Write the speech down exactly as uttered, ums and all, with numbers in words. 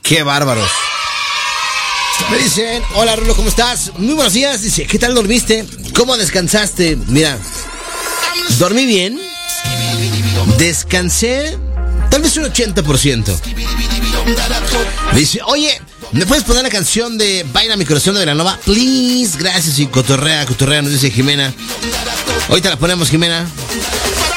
Qué bárbaros. Me dicen, hola Rulo, ¿cómo estás? Muy buenos días. Dice, ¿qué tal dormiste? ¿Cómo descansaste? Mira, dormí bien. Descansé tal vez un ochenta por ciento. Me dice, oye, ¿me puedes poner la canción de Baila mi corazón de Velanova? Please, gracias. Y cotorrea, cotorrea, nos dice Jimena. Ahorita la ponemos, Jimena.